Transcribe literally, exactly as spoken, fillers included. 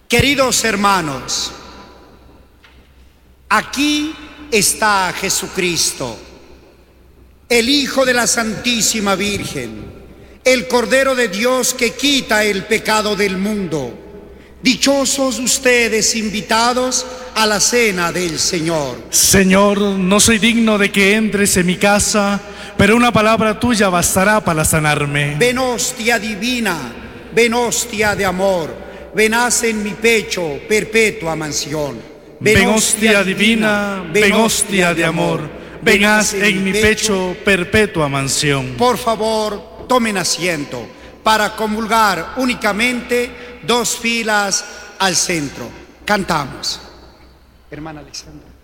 Queridos hermanos, aquí está Jesucristo, el Hijo de la Santísima Virgen, el Cordero de Dios que quita el pecado del mundo. Dichosos ustedes invitados a la cena del Señor. Señor, no soy digno de que entres en mi casa, pero una palabra tuya bastará para sanarme. Ven hostia divina, ven hostia de amor, ven haz en mi pecho perpetua mansión. Ven hostia divina, ven hostia de amor, ven haz en mi pecho perpetua mansión. Por favor, tomen asiento para comulgar únicamente dos filas al centro. Cantamos. Hermana Alexandra.